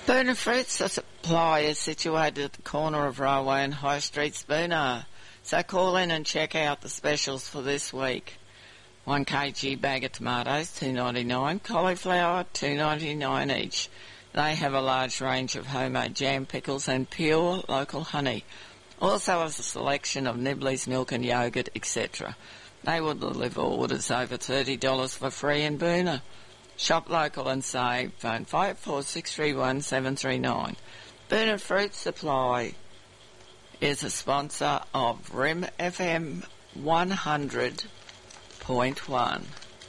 Boonah Fruit Supply is situated at the corner of Railway and High Streets, Boonah. So call in and check out the specials for this week. 1 kg bag of tomatoes, $2.99. Cauliflower, $2.99 each. They have a large range of homemade jam, pickles and pure local honey. Also has a selection of Nibblies, milk and yogurt, etc. They will deliver orders over $30 for free in Boonah. Shop local and save. Phone 54631 Boonah Fruit Supply is a sponsor of RIM FM 100.1.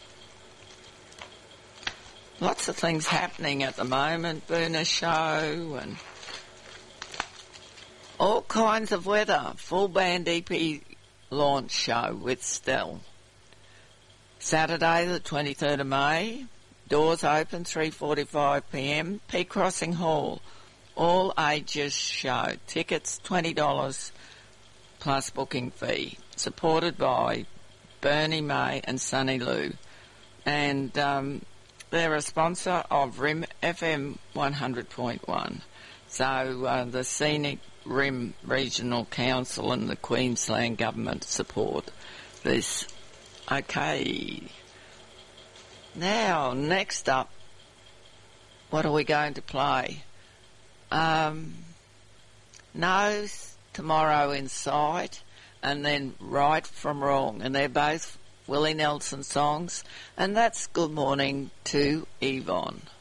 Lots of things happening at the moment. Boonah Show and all kinds of weather. Full band EP launch show with Stell. Saturday the 23rd of May. Doors open 3:45pm. Peak Crossing Hall. All ages show. Tickets $20 plus booking fee. Supported by Bernie May and Sunny Lou. And they're a sponsor of RIM FM 100.1. So the Scenic RIM Regional Council and the Queensland Government support this. Okay. Now, next up, what are we going to play? Nose, Tomorrow in Sight, and then Right from Wrong. And they're both Willie Nelson songs. And that's Good Morning to Yvonne.